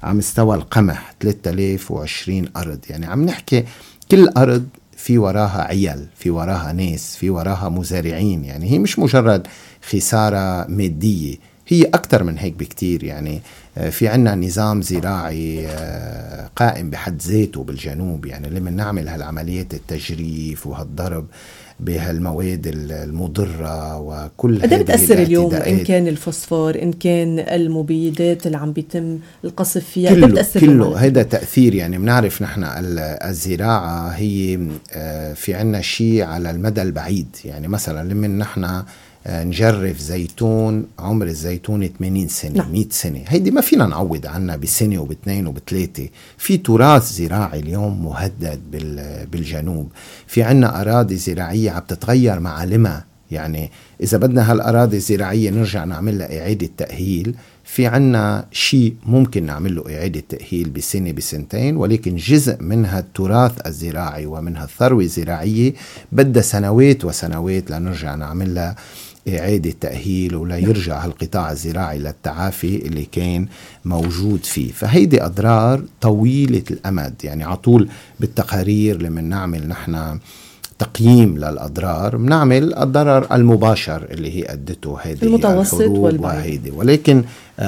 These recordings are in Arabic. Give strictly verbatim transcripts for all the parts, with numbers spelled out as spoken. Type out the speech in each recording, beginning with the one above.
على مستوى القمح ثلاثة آلاف وعشرين أرض. يعني عم نحكي كل أرض في وراها عيال، في وراها ناس، في وراها مزارعين. يعني هي مش مجرد خسارة مادية، هي أكتر من هيك بكتير. يعني في عنا نظام زراعي قائم بحد ذاته بالجنوب، يعني لما نعمل هالعمليات التجريف وهالضرب بهالمواد المضرة وكل هذه بتأثر اليوم إن كان الفوسفور إن كان المبيدات اللي عم بيتم القصف فيها كله بتأثر كله هذا تأثير. يعني بنعرف نحن الزراعة هي في عنا شيء على المدى البعيد. يعني مثلا لما نحن نجرف زيتون، عمر الزيتون ثمانين سنة لا. مئة سنة، هيدي ما فينا نعود عنها بسنة وباثنين وبثلاثة. في تراث زراعي اليوم مهدد بالجنوب، في عنا أراضي زراعية عم تتغير معالمها. يعني إذا بدنا هالأراضي الزراعية نرجع نعمل لها إعادة تأهيل، في عنا شيء ممكن نعمل له إعادة تأهيل بسنة بسنتين، ولكن جزء منها التراث الزراعي ومنها الثروة الزراعية بدها سنوات وسنوات لنرجع نعمل لها إعادة تأهيل ولا يرجع هالقطاع الزراعي للتعافي اللي كان موجود فيه. فهيدي أضرار طويلة الأمد. يعني عطول بالتقارير لما نعمل نحن تقييم للأضرار بنعمل الضرر المباشر اللي هي أدته هذه المتوسط والبعيد، ولكن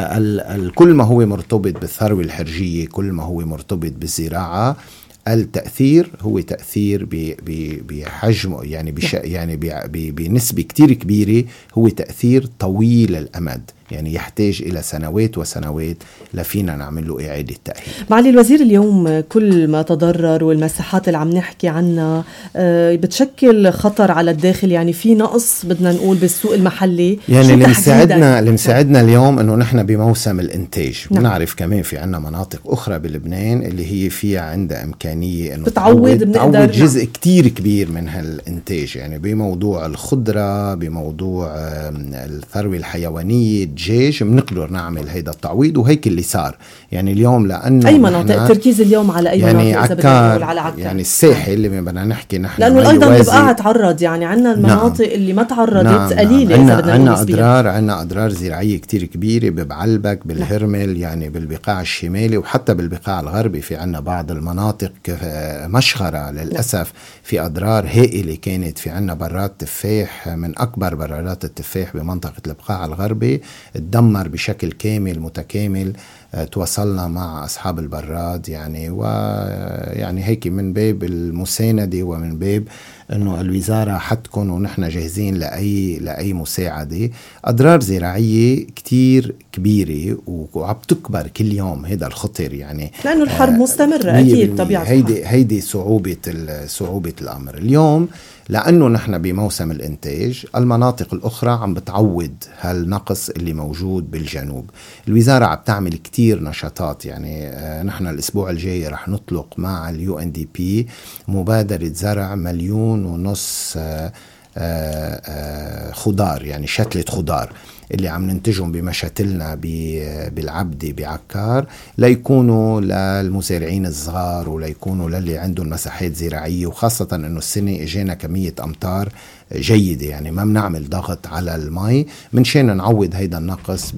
كل ما هو مرتبط بالثروة الحرجية، كل ما هو مرتبط بالزراعة، التأثير هو تأثير بحجم يعني بش يعني بنسبة كتير كبيرة، هو تأثير طويل الأمد. يعني يحتاج إلى سنوات وسنوات لفينا نعمل له إعادة تأهيل. معالي الوزير، اليوم كل ما تضرر والمساحات اللي عم نحكي عنها بتشكل خطر على الداخل. يعني في نقص بدنا نقول بالسوق المحلي. يعني اللي مساعدنا اللي مساعدنا اليوم إنه نحن بموسم الإنتاج. نعم. بنعرف كمان في عنا مناطق أخرى بلبنان اللي هي فيها عندها إمكانية إنه بتعوض تعوض جزء نعم. كتير كبير من هالإنتاج. يعني بموضوع الخضرة، بموضوع الثروة الحيوانية، الدجاج، بنقدر نعمل هيدا التعويض، وهيك اللي صار. يعني اليوم لأنه أي مناطق تركيز اليوم على أي يعني مناطق؟ عكار على عكار يعني الساحل اللي بدنا نحكي نحن، لأنه أيضا بيبقى تعرض. يعني عنا المناطق نعم. اللي ما تعرضت نعم. قليلة. نعم. عنا, عنا أضرار عنا أضرار زراعية كتير كبيرة ببعلبك، بالهرمل نعم. يعني بالبقاع الشمالي وحتى بالبقاع الغربي. في عنا بعض المناطق مشخرة للأسف نعم. في أضرار هائلة كانت. في عنا براد تفاح من أكبر برادات التفاح بمنطقة البقاع الغربي تدمر بشكل كامل متكامل. تواصلنا مع أصحاب البراد يعني ويعني هيك من باب المساندة ومن باب أنه الوزارة حتكون ونحن جاهزين لأي لأي مساعدة. أضرار زراعية كتير كبيرة وعم تكبر كل يوم. هذا الخطر يعني لأنه الحرب آه مستمرة أكيد طبيعة. هيدي هيدي صعوبة صعوبة الأمر اليوم. لأنه نحن بموسم الإنتاج، المناطق الأخرى عم بتعوض هالنقص اللي موجود بالجنوب. الوزارة عم تعمل كتير نشاطات. يعني آه نحن الأسبوع الجاي رح نطلق مع اليو ان دي بي مبادرة زرع مليون ونص آه آه آه خضار، يعني شتلة خضار اللي عم ننتجهم بمشاتلنا بالعبدة بعكار، ليكونوا للمزارعين الصغار وليكونوا للي عندهم مساحات زراعية. وخاصة أنه السنة اجينا كمية أمطار جيدة، يعني ما بنعمل ضغط على المي منشان نعوض هيدا النقص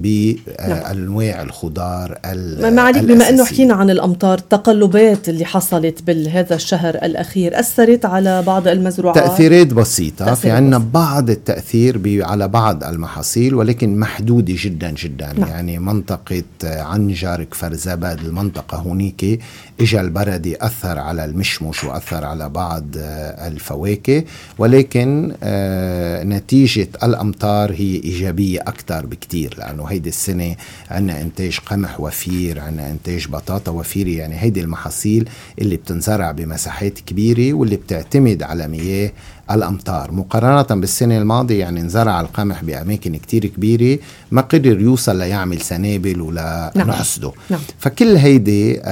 بأنواع الخضار الأساسية. ما عليك، بما أنه حكينا عن الأمطار، التقلبات اللي حصلت بهذا الشهر الأخير أثرت على بعض المزروعات؟ تأثيرات بسيطة. تأثير في عنا بعض التأثير على بعض المحاصيل ولكن محدودة جدا جدا. نعم. يعني منطقة عنجر، كفر زبد، المنطقة هونيك إجا البرد أثر على المشمش وأثر على بعض الفواكه، ولكن آه نتيجة الأمطار هي إيجابية أكتر بكتير. لأنه هيدي السنة عنا إنتاج قمح وفير، عنا إنتاج بطاطا وفيري. يعني هيدي المحاصيل اللي بتنزرع بمساحات كبيرة واللي بتعتمد على مياه الأمطار مقارنة بالسنة الماضية. يعني نزرع القمح بأماكن كتير كبيرة ما قدر يوصل ليعمل سنابل ولا نعم. نحصده. نعم. فكل هيدي ال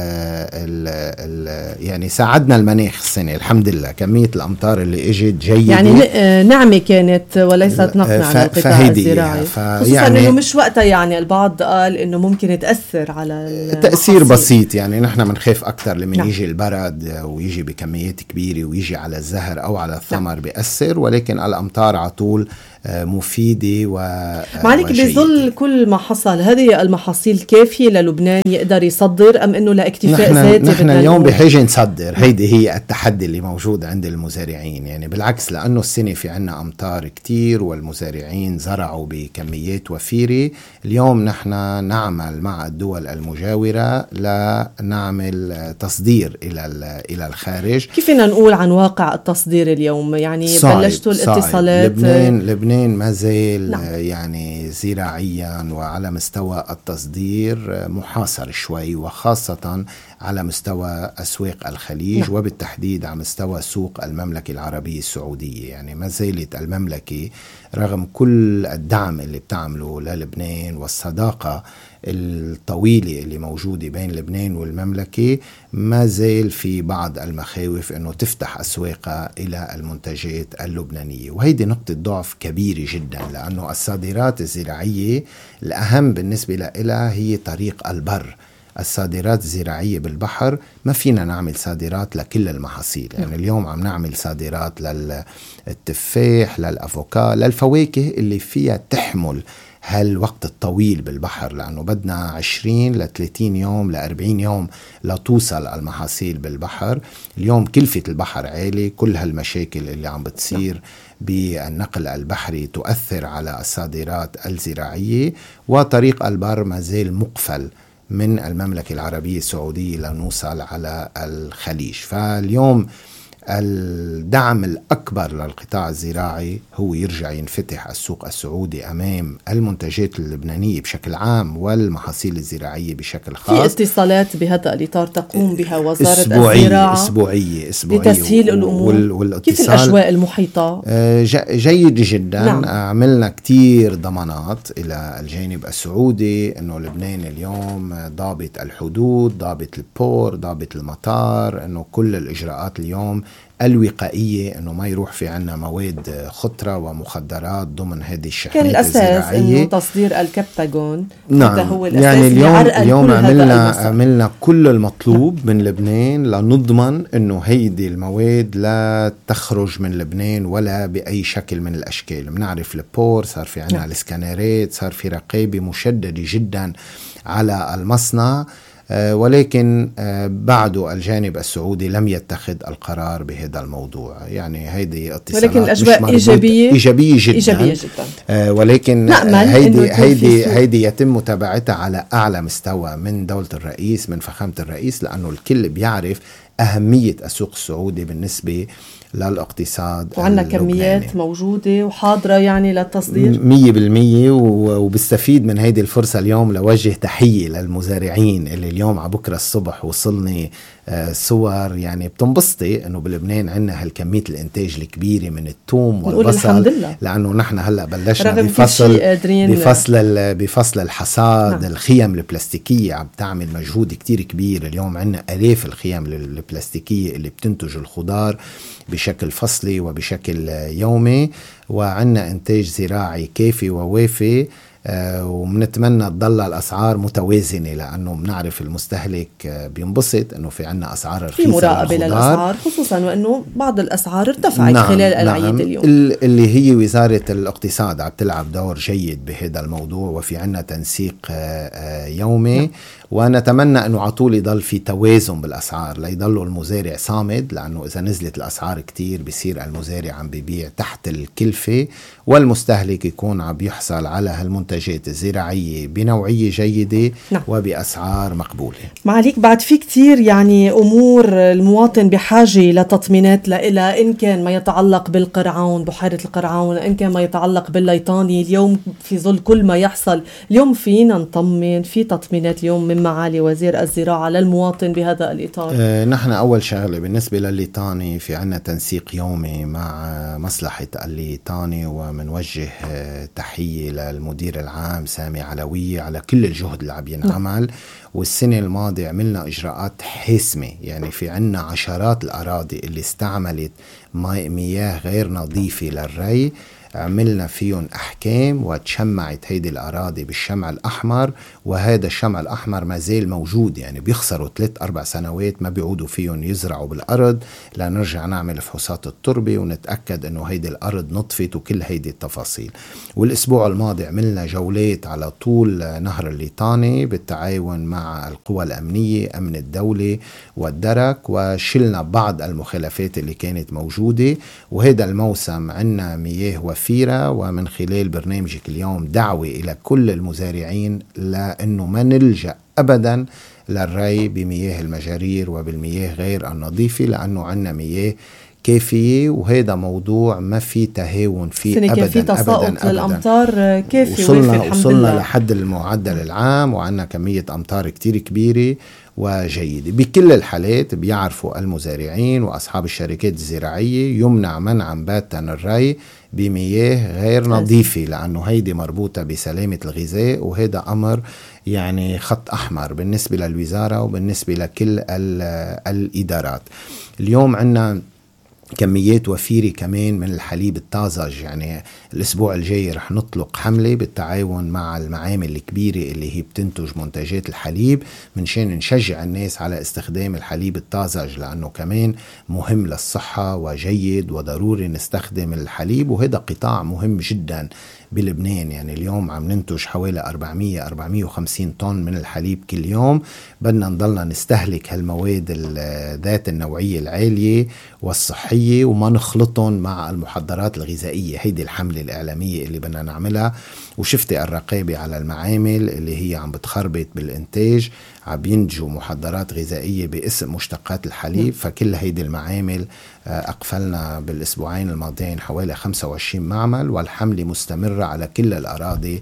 ال ال يعني ساعدنا المناخ السنة الحمد لله. كمية الأمطار اللي اجت جيدة، يعني نعمة كانت وليست نقمة على القطاع الزراعي، خصوصا يعني إنه مش وقتها. يعني البعض قال إنه ممكن تأثر على تأثير بسيط. يعني نحن منخاف أكتر لما نعم. يجي البرد ويجي بكميات كبيرة ويجي على الزهر أو على الثمر بيأثر، ولكن الأمطار عطول مفيدة معلك بظل كل ما حصل، هذه المحاصيل كافية للبنان يقدر يصدر أم أنه لاكتفاء ذاتي؟ نحن اليوم بحاجة نصدر، هيدي هي التحدي اللي موجود عند المزارعين. يعني بالعكس، لأنه السنة في عنا أمطار كتير والمزارعين زرعوا بكميات وفيرة، اليوم نحن نعمل مع الدول المجاورة لنعمل تصدير إلى إلى الخارج. كيف فينا نقول عن واقع التصدير اليوم؟ يعني بلشتوا الاتصالات؟ لبنان لبنان ما زال نعم. يعني زراعيا وعلى مستوى التصدير محاصر شوي، وخاصة على مستوى أسواق الخليج نعم. وبالتحديد على مستوى سوق المملكة العربية السعودية. يعني ما زالت المملكة رغم كل الدعم اللي بتعمله للبنان والصداقة الطويلة اللي موجودة بين لبنان والمملكة، ما زال في بعض المخاوف أنه تفتح أسواقها إلى المنتجات اللبنانية، وهيدي نقطة ضعف كبيرة جدا، لأنه الصادرات الزراعية الأهم بالنسبة لها هي طريق البر. الصادرات الزراعية بالبحر ما فينا نعمل صادرات لكل المحاصيل. يعني اليوم عم نعمل صادرات للتفاح، للأفوكا، للفواكه اللي فيها تحمل هالوقت الطويل بالبحر، لأنه بدنا عشرين لثلاثين يوم لأربعين يوم لتوصل المحاصيل بالبحر. اليوم كلفة البحر عالي، كل هالمشاكل اللي عم بتصير بالنقل البحري تؤثر على الصادرات الزراعية، وطريق البر ما زال مقفل من المملكة العربية السعودية لنوصل على الخليج. فاليوم الدعم الأكبر للقطاع الزراعي هو يرجع ينفتح السوق السعودي أمام المنتجات اللبنانية بشكل عام والمحاصيل الزراعية بشكل خاص. في اتصالات بهذا الإطار تقوم بها وزارة أسبوعية الزراعة أسبوعية أسبوعية لتسهيل الأمور وال كيف الأجواء المحيطة؟ جيد جدا نعم. عملنا كتير ضمانات إلى الجانب السعودي أنه لبنان اليوم ضابط الحدود، ضابط البور، ضابط المطار، أنه كل الإجراءات اليوم الوقائية أنه ما يروح في عنا مواد خطرة ومخدرات ضمن هذه الشحنات الزراعية. كان الأساس أنه تصدير الكبتاغون نعم. هو الأساس. يعني اليوم, اليوم عملنا, عملنا كل المطلوب نعم. من لبنان لنضمن أنه هيدي المواد لا تخرج من لبنان ولا بأي شكل من الأشكال. بنعرف البور صار في عنا نعم. الاسكانرات، صار في رقابة مشددة جدا على المصنع، ولكن بعده الجانب السعودي لم يتخذ القرار بهذا الموضوع. يعني هيدي اتصالات ولكن الأجواء إيجابية إيجابية جدا, إيجابية جدا. ولكن هيدي هيدي هيدي يتم متابعتها على أعلى مستوى من دولة الرئيس، من فخامة الرئيس، لأنه الكل بيعرف أهمية السوق السعودي بالنسبة للاقتصاد. وعندنا كميات موجودة وحاضرة يعني للتصدير مية بالمية، وبستفيد من هيدي الفرصة اليوم لوجه تحية للمزارعين اللي اليوم على بكرة الصبح وصلني صور يعني بتنبسطي انه بلبنان عندنا هالكمية الانتاج الكبيرة من الثوم والبصل، لانه نحن هلا بلشنا بفصل بفصل بفصل الحصاد. نعم. الخيم البلاستيكية عم تعمل مجهود كتير كبير. اليوم عندنا آلاف الخيم البلاستيكية اللي بتنتج الخضار بشكل فصلي وبشكل يومي، وعندنا انتاج زراعي كافي ووافي، آه ومنتمنى تضل الأسعار متوازنة، لأنه بنعرف المستهلك آه بينبسط أنه في عنا أسعار رخيصة، في مراقبة للأسعار، خصوصا وأنه بعض الأسعار ارتفعت نعم خلال العيد نعم اليوم. اللي هي وزارة الاقتصاد عم تلعب دور جيد بهذا الموضوع، وفي عنا تنسيق آه آه يومي نعم. ونتمنى أنه عطول يضل في توازن بالأسعار، لا يضلوا المزارع صامد، لأنه إذا نزلت الأسعار كتير بيصير المزارع عم بيبيع تحت الكلفة، والمستهلك يكون عم بيحصل على هالمنتجات الزراعية بنوعية جيدة نعم. وبأسعار مقبولة. معليك بعد في كتير يعني أمور المواطن بحاجة لتطمينات لإلها، إن كان ما يتعلق بالقرعون، بحيرة القرعون، إن كان ما يتعلق بالليطاني. اليوم في ظل كل ما يحصل اليوم فينا نطمن في تطمينات اليوم من معالي وزير الزراعة للمواطن بهذا الإطار؟ آه نحن أول شغلة بالنسبة للليطاني في عنا تنسيق يومي مع مصلحة الليطاني، ومنوجه آه تحية للمدير العام سامي علوية على كل الجهد اللي عم ينعمل. والسنة الماضية عملنا إجراءات حاسمة، يعني في عنا عشرات الأراضي اللي استعملت مياه غير نظيفة للري عملنا فيهم أحكام وتشمعت هيدي الأراضي بالشمع الأحمر، وهذا الشمع الأحمر ما زال موجود. يعني بيخسروا ثلاث أربع سنوات ما بيعودوا فيهم يزرعوا بالأرض لنرجع نعمل فحوصات التربة ونتأكد أنه هيدي الأرض نطفت وكل هيدي التفاصيل. والأسبوع الماضي عملنا جولات على طول نهر الليطاني بالتعاون مع القوى الأمنية، أمن الدولة والدرك، وشلنا بعض المخالفات اللي كانت موجودة. وهذا الموسم عنا مياه وفيرة، ومن خلال برنامجك اليوم دعوة إلى كل المزارعين لأنه ما نلجأ أبدا للري بمياه المجارير وبالمياه غير النظيفة، لأنه عنا مياه كافية. وهذا موضوع ما في تهاون فيه أبدا. كان في تساقط للأمطار كافي، وصلنا, وصلنا لحد المعدل العام، وعنا كمية أمطار كتير كبيرة وجيدة. بكل الحالات بيعرفوا المزارعين وأصحاب الشركات الزراعية يمنع منعا باتا الري بمياه غير نظيفة، لأنه هيدي مربوطة بسلامة الغذاء، وهذا أمر يعني خط أحمر بالنسبة للوزارة وبالنسبة لكل الإدارات. اليوم عنا كميات وفيرة كمان من الحليب الطازج. يعني الأسبوع الجاي رح نطلق حملة بالتعاون مع المعامل الكبيرة اللي هي بتنتج منتجات الحليب منشان نشجع الناس على استخدام الحليب الطازج، لأنه كمان مهم للصحة وجيد وضروري نستخدم الحليب، وهذا قطاع مهم جدا بلبنان. يعني اليوم عم ننتج حوالي أربعمية أربعمية وخمسين طن من الحليب كل يوم. بدنا نضلنا نستهلك هالمواد ذات النوعية العالية والصحية وما نخلطهم مع المحضرات الغذائية. هيدي الحملة الإعلامية اللي بدنا نعملها. وشفت الرقابة على المعامل اللي هي عم بتخربط بالإنتاج، عم ينتجوا محضرات غذائية باسم مشتقات الحليب. فكل هيدي المعامل أقفلنا بالأسبوعين الماضيين حوالي خمسة وعشرين معمل، والحملة مستمرة على كل الأراضي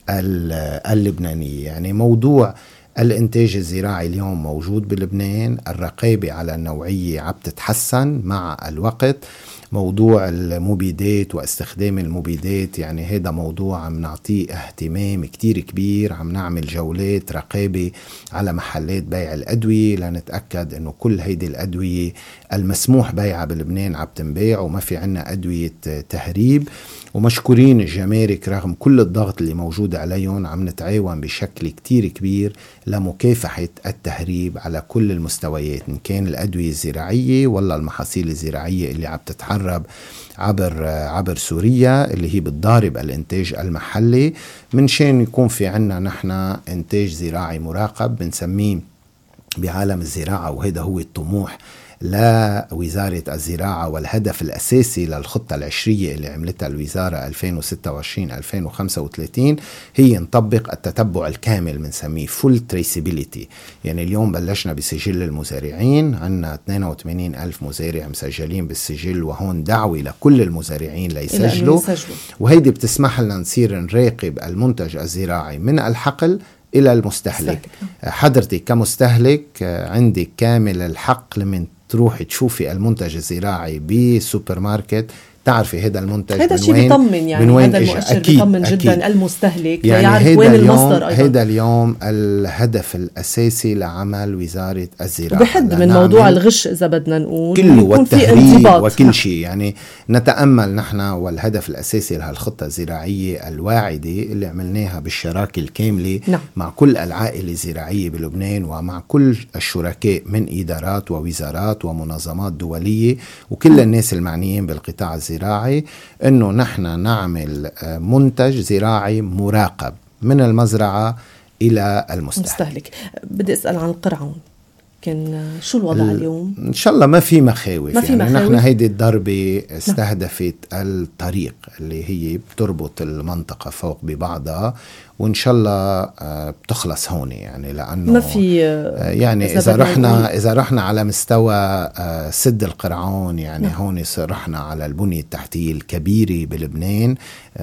اللبنانية. يعني موضوع الإنتاج الزراعي اليوم موجود بلبنان، الرقابة على النوعية عم تتحسن مع الوقت. موضوع المبيدات واستخدام المبيدات يعني هذا موضوع عم نعطيه اهتمام كتير كبير. عم نعمل جولات رقابة على محلات بيع الأدوية لنتأكد أنه كل هيدي الأدوية المسموح بيعها بلبنان عم تنباع وما في عنا أدوية تهريب. ومشكورين الجمارك رغم كل الضغط اللي موجود عليهم، عم نتعاون بشكل كتير كبير لمكافحة التهريب على كل المستويات، إن كان الأدوية الزراعية ولا المحاصيل الزراعية اللي عم تتحرب عبر عبر سوريا اللي هي بتضارب الإنتاج المحلي. من شان يكون في عنا نحن إنتاج زراعي مراقب بنسميه بعالم الزراعة، وهذا هو الطموح لا وزارة الزراعة والهدف الأساسي للخطة العشرية اللي عملتها الوزارة ألفين وستة وعشرين ألفين وخمسة وثلاثين هي نطبق التتبع الكامل بنسميه full traceability. يعني اليوم بلشنا بسجل المزارعين، عنا اثنين وثمانين ألف مزارع مسجلين بالسجل، وهون دعوة لكل المزارعين ليسجلوا، وهيدي بتسمح لنا نصير نراقب المنتج الزراعي من الحقل إلى المستهلك. حضرتك كمستهلك عندك كامل الحق لمن تروحي تشوفي المنتج الزراعي بسوبر ماركت، تعرفي هذا المنتج هذا شيء بيطمن. يعني هذا المؤشر بيطمن جدا المستهلك يعني يعرف وين المصدر. أيضا هذا اليوم الهدف الأساسي لعمل وزارة الزراعة، وبحد من موضوع الغش إذا بدنا نقول كله والتهريب وكل شيء. يعني نتأمل نحن، والهدف الأساسي لهالخطة الزراعية الواعدة اللي عملناها بالشراكة الكاملة نعم. مع كل العائلة الزراعية بلبنان ومع كل الشركاء من إدارات ووزارات ومنظمات دولية وكل الناس المعنيين بالقطاع الزراعي زراعي، أنه نحن نعمل منتج زراعي مراقب من المزرعة إلى المستهلك. مستهلك. بدي أسأل عن القرعون، كان شو الوضع اليوم؟ إن شاء الله ما في مخاوف. ما في يعني مخاوف. نحن هيدي الضربة استهدفت الطريق اللي هي بتربط المنطقة فوق ببعضها، وإن شاء الله بتخلص هون. يعني لأنه ما في يعني إذا رحنا إذا رحنا على مستوى سد القرعون، يعني نعم. هون رحنا على البنية التحتية الكبيرة بلبنان.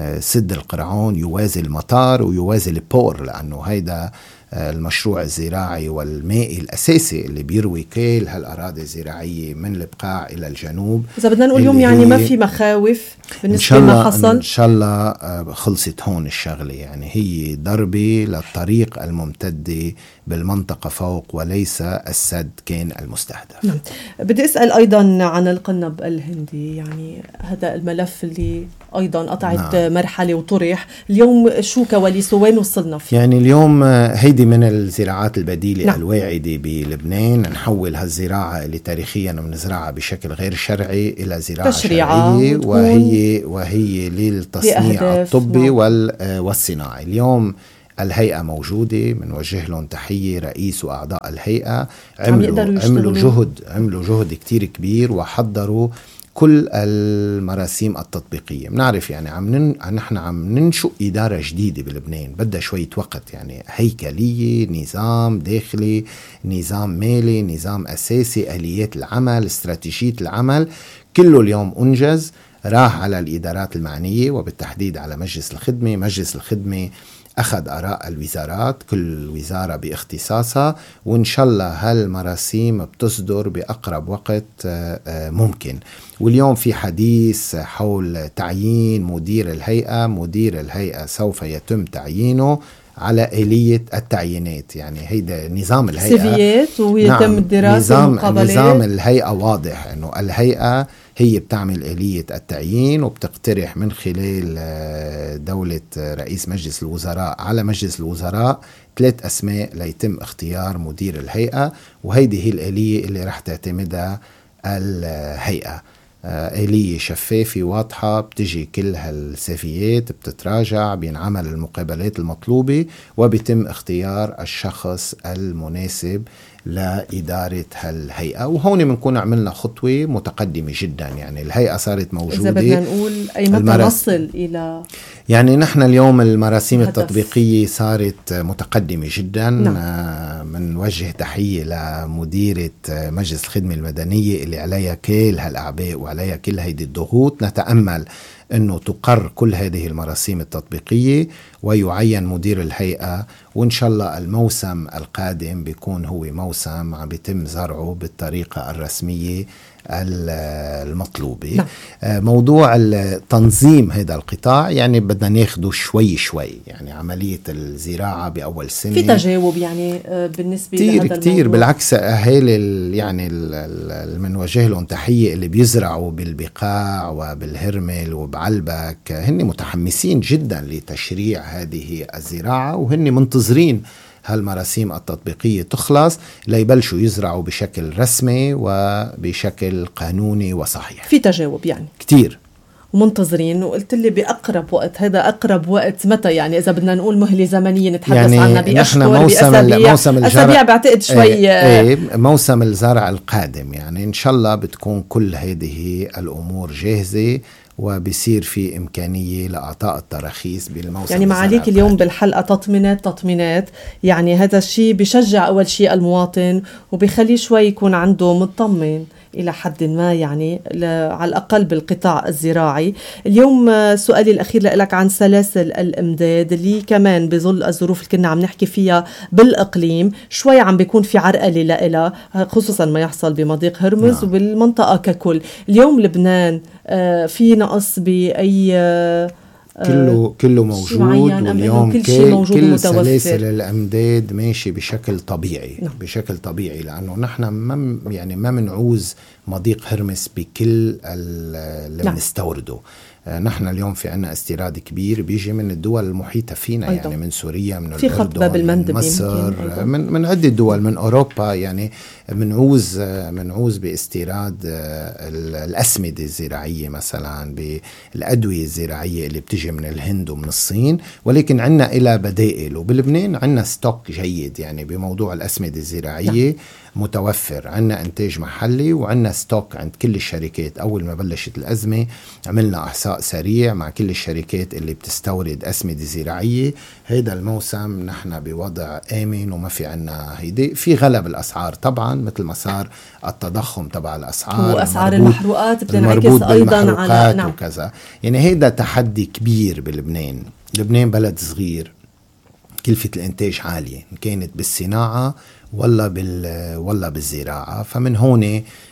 سد القرعون يوازي المطار ويوازي البور، لأنه هيدا المشروع الزراعي والمائي الأساسي اللي بيروي كل هالأراضي الزراعية من البقاع إلى الجنوب. إذا بدنا نقول اليوم يعني ما في مخاوف بالنسبة لما حصل إن شاء الله خلصت هون الشغلة، يعني هي ضربة للطريق الممتدة بالمنطقة فوق وليس السد كان المستهدف. نعم. بدي أسأل أيضا عن القنب الهندي، يعني هذا الملف اللي أيضا قطعت نعم. مرحلة وطرح اليوم، شو كواليسه وين وصلنا فيه؟ يعني اليوم هيدي من الزراعات البديلة نعم. الواعدة بلبنان، نحول هالزراعة اللي تاريخيا بنزرعها بشكل غير شرعي إلى زراعة شرعية، وهي وهي للتصنيع الطبي نعم. والصناعي. اليوم الهيئة موجودة، بنوجه لهم تحية، رئيس وأعضاء الهيئة عملوا عملوا جهد عملوا جهد كتير كبير وحضروا كل المراسيم التطبيقية. بنعرف يعني عم نن... نحن عم ننشئ إدارة جديدة بلبنان، بدها شوية وقت، يعني هيكلية، نظام داخلي، نظام مالي، نظام أساسي، آليات العمل، استراتيجية العمل، كله اليوم أنجز، راح على الإدارات المعنية وبالتحديد على مجلس الخدمة. مجلس الخدمة أخذ آراء الوزارات، كل وزارة باختصاصها، وإن شاء الله هالمراسيم بتصدر بأقرب وقت ممكن. واليوم في حديث حول تعيين مدير الهيئة. مدير الهيئة سوف يتم تعيينه على آلية التعيينات، يعني هيدا نظام الهيئة سيفيات ويتم نعم الدراسة نظام, نظام الهيئة واضح أنه الهيئة هي بتعمل آلية التعيين وبتقترح من خلال دولة رئيس مجلس الوزراء على مجلس الوزراء ثلاث أسماء ليتم اختيار مدير الهيئة، وهيدي هي الآلية اللي رح تعتمدها الهيئة. آلية شفافة واضحة، بتجي كل هالسيفيات بتتراجع، بينعمل المقابلات المطلوبة وبيتم اختيار الشخص المناسب لإدارة هالهيئة. وهون بنكون عملنا خطوة متقدمة جدا، يعني الهيئة صارت موجودة. إذا بدنا نقول أي متى المرس... نصل إلى يعني نحن اليوم المراسيم الهدف. التطبيقية صارت متقدمة جدا. نعم. منوجه تحية لمديرة مجلس الخدمة المدنية اللي عليها كل هالأعباء وعليها كل هيدي الضغوط. نتأمل أنه تقر كل هذه المراسيم التطبيقية ويعين مدير الهيئة، وإن شاء الله الموسم القادم بيكون هو موسم عم بيتم زرعه بالطريقة الرسمية المطلوبة. نعم. موضوع التنظيم هذا القطاع يعني بدنا ناخده شوي شوي، يعني عملية الزراعة بأول سنة في تجاوب يعني بالنسبة كتير لهذا كتير الموضوع. بالعكس أهالي يعني المنوجه لهم تحية اللي بيزرعوا بالبقاع وبالهرمل وبعلبك، هن متحمسين جدا لتشريع هذه الزراعة، وهن منتظرين هالمراسيم التطبيقية تخلص ليبلشوا يزرعوا بشكل رسمي وبشكل قانوني وصحيح. في تجاوب يعني كتير ومنتظرين. وقلت لي بأقرب وقت، هذا أقرب وقت متى؟ يعني إذا بدنا نقول مهلة زمنية نتحدث يعني عنها بأشهر بأسابيع، أسابيع بعتقد شوي. ايه, ايه موسم الزرع القادم، يعني إن شاء الله بتكون كل هذه الأمور جاهزة وبيصير في إمكانية لإعطاء التراخيص بالموسم. يعني معاليك اليوم بالحلقة تطمينات تطمينات، يعني هذا الشيء بيشجع أول شيء المواطن وبيخليه شوي يكون عنده مطمن إلى حد ما، يعني على الأقل بالقطاع الزراعي. اليوم سؤالي الأخير لك عن سلاسل الإمداد اللي كمان بظل الظروف اللي كنا عم نحكي فيها بالإقليم شوي عم بيكون في عرقلة لإلها، خصوصا ما يحصل بمضيق هرمز. نعم. وبالمنطقة ككل اليوم لبنان في نقص بأي كله كله موجود، واليوم كل, كل, موجود كل سلاسل الأمداد ماشي بشكل طبيعي. نعم. بشكل طبيعي، لأنه نحن ما يعني ما منعوز مضيق هرمس بكل اللي نعم. بنستورده. نحن اليوم في عنا استيراد كبير بيجي من الدول المحيطة فينا، أيضا. يعني من سوريا، من الأردن، من مصر، من, من عدة دول، من أوروبا. يعني منعوز منعوز باستيراد الأسمدة الزراعية مثلا، بالأدوية الزراعية اللي بتجي من الهند ومن الصين، ولكن عنا إلى بدائل. وبلبنان عنا ستوك جيد يعني بموضوع الأسمدة الزراعية. نعم. متوفر، عنا انتاج محلي وعنا ستوك عند كل الشركات. اول ما بلشت الازمه عملنا احصاء سريع مع كل الشركات اللي بتستورد اسمده زراعيه. هيدا الموسم نحن بوضع امن وما في عنا هيدي. في غلب الاسعار طبعا مثل ما صار التضخم تبع الاسعار واسعار المحروقات بتنعكس ايضا على نعم. وكذا. يعني هيدا تحدي كبير بلبنان. لبنان بلد صغير، كلفة الانتاج عالية، كانت بالصناعة ولا بال ولا بالزراعة. فمن هون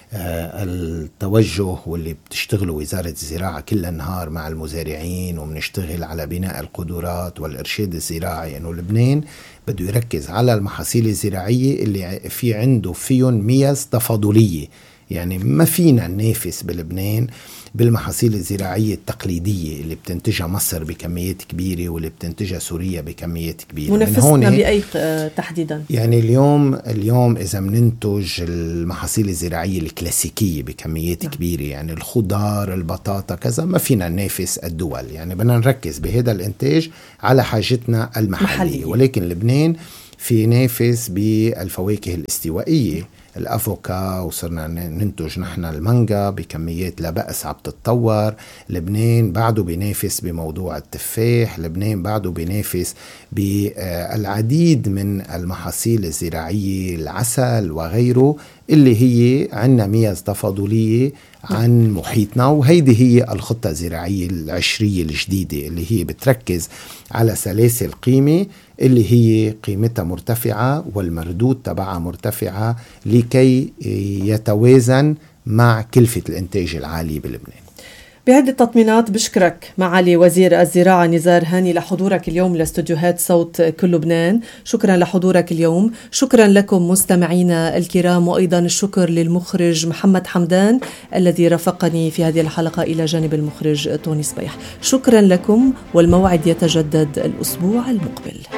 التوجه واللي بتشتغله وزارة الزراعة كل النهار مع المزارعين، وبنشتغل على بناء القدرات والإرشاد الزراعي، إنه لبنان بده يركز على المحاصيل الزراعية اللي في عنده فيهم ميز تفاضلية. يعني ما فينا ننافس بلبنان بالمحاصيل الزراعية التقليدية اللي بتنتجها مصر بكميات كبيرة واللي بتنتجها سوريا بكميات كبيرة. منافسنا بأي تحديدا؟ يعني اليوم اليوم إذا مننتج المحاصيل الزراعية الكلاسيكية بكميات نعم. كبيرة، يعني الخضار البطاطا كذا، ما فينا ننافس الدول. يعني بدنا نركز بهذا الإنتاج على حاجتنا المحلية محلية. ولكن لبنان في نافس بالفواكه الاستوائية، الأفوكا، وصرنا ننتج نحن المانجا بكميات لا بأس عم تتطور. لبنان بعده بينافس بموضوع التفاح، لبنان بعده بينافس بالعديد من المحاصيل الزراعية، العسل وغيره، اللي هي عنا ميز تفاضلية عن محيطنا. وهيدي هي الخطة الزراعية العشرية الجديدة اللي هي بتركز على سلاسل قيمة اللي هي قيمتها مرتفعة والمردود تبعها مرتفعة لكي يتوازن مع كلفة الإنتاج العالي بلبنان. بهذه التطمينات بشكرك معالي وزير الزراعة نزار هاني لحضورك اليوم لاستوديوهات صوت كل لبنان. شكرا لحضورك اليوم. شكرا لكم مستمعينا الكرام، وأيضا الشكر للمخرج محمد حمدان الذي رافقني في هذه الحلقة إلى جانب المخرج توني صبيح. شكرا لكم، والموعد يتجدد الأسبوع المقبل.